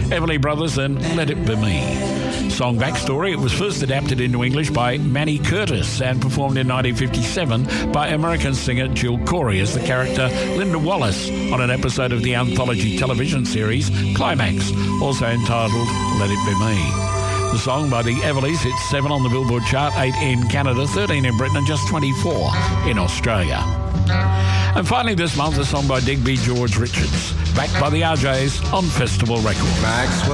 Everly Brothers and Let It Be Me. Song backstory, it was first adapted into English by Manny Curtis and performed in 1957 by American singer Jill Corey as the character Linda Wallace on an episode of the anthology television series Climax, also entitled Let It Be Me. The song by the Everlys hit 7 on the Billboard chart, 8 in Canada, 13 in Britain and just 24 in Australia. And finally this month, a song by Digby George Richards, backed by the RJs on Festival Records. Maxwell.